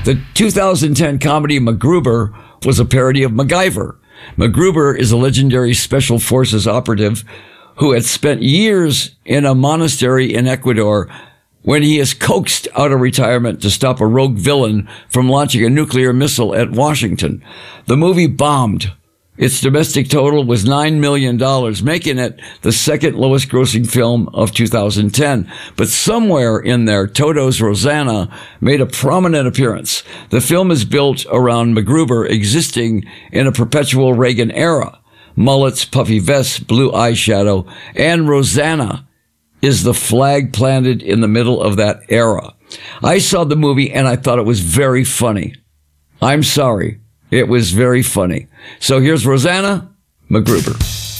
The 2010 comedy MacGruber was a parody of MacGyver. MacGruber is a legendary special forces operative who had spent years in a monastery in Ecuador when he is coaxed out of retirement to stop a rogue villain from launching a nuclear missile at Washington. The movie bombed. Its domestic total was $9 million, making it the second lowest grossing film of 2010. But somewhere in there, Toto's Rosanna made a prominent appearance. The film is built around MacGruber existing in a perpetual Reagan era. Mullets, puffy vests, blue eyeshadow, and Rosanna is the flag planted in the middle of that era. I saw the movie and I thought it was very funny. I'm sorry. It was very funny. So here's Rosanna MacGruber.